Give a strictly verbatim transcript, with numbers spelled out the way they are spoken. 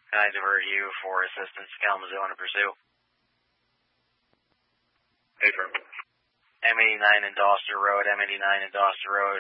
Can I divert you for assistance to Kalamazoo on a pursuit? Hey, sir. M eighty-nine and Doster Road, M eighty-nine and Doster Road.